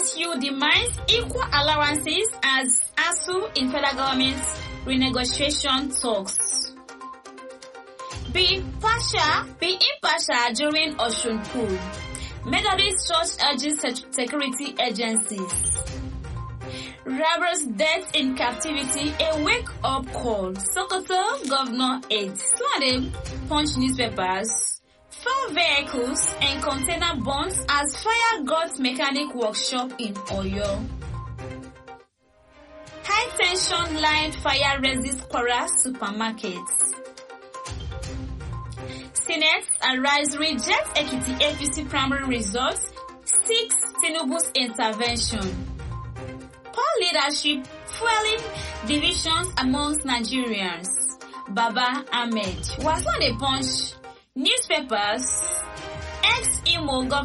ASU demands equal allowances as ASU in federal government renegotiation talks. Be impartial during Osun poll. Methodist Church urges security agencies. Robbers' death in captivity, a wake-up call. Sokoto Governor aides. Sunday Punch newspapers. 4 vehicles and container burns as fire got mechanic workshop in Oyo. High tension line fire resists Kwara supermarkets. Senate arise rejects Ekiti APC primary results. 6 Tinubu's intervention. Poor leadership fueling divisions amongst Nigerians. Baba Ahmed. Was on the Punch newspapers. Ex-Imo governor